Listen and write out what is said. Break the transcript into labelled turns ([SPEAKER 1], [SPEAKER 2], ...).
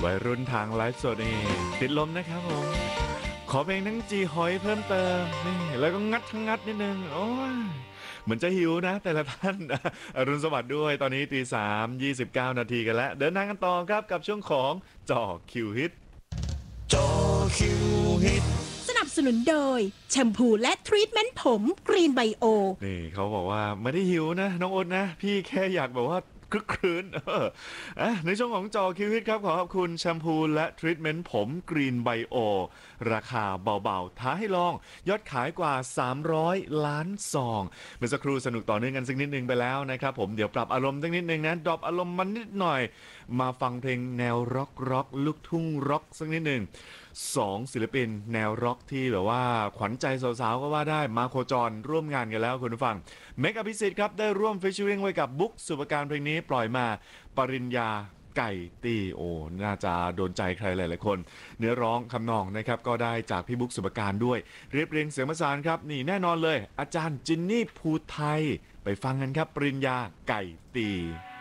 [SPEAKER 1] วัยรุ่นทางไลฟ์สดนี่ติดลมนะครับผมขอเพลงทั้งจีหอยเพิ่มเติมนี่แล้วก็งัดทั้งงัดนิดนึงโอ้ยเหมือนจะหิวนะแต่ละท่านอรุณสวัสดิ์ด้วยตอนนี้ตี 3:29 นาทีกันแล้วเดินทางกันต่อครับกับช่วงของจ่อคิวฮิตจ่อคิวฮิต
[SPEAKER 2] สนับสนุนโดยแชมพูและทรีทเมนต์ผมกรีนไบโอ
[SPEAKER 1] นี่เขาบอกว่าไม่ได้หิวนะน้องอ้นนะพี่แค่อยากแบบว่าคลึกครื้นในช่วงของจอคิวฮิตครับขอบคุณแชมพูและทรีทเมนต์ผมกรีนไบโอราคาเบาๆท้าให้ลองยอดขายกว่า300 ล้านซองเมื่อสักครู่สนุกต่อเนื่องกันสักนิดนึงไปแล้วนะครับผมเดี๋ยวปรับอารมณ์สักนิดนึงนะดรอปอารมณ์มันนิดหน่อยมาฟังเพลงแนวร็อกลูกทุ่งร็อกสักนิดนึง2 ศิลปินแนวร็อกที่แบบว่าขวัญใจสาวๆก็ว่าได้มาโคจรร่วมงานกันแล้วคุณผู้ฟังเมกอภิสิทธิ์ครับได้ร่วมฟีเจอริ่งไว้กับบุ๊กสุภการเพลงนี้ปล่อยมาปริญญาไก่ตีโอน่าจะโดนใจใครหลายๆคนเนื้อร้องคำนองนะครับก็ได้จากพี่บุ๊กสุภการด้วยเรียบเรียงเสียงประสานครับนี่แน่นอนเลยอาจารย์จินนี่ภูไทยไปฟังกันครับปริญญาไก่ตี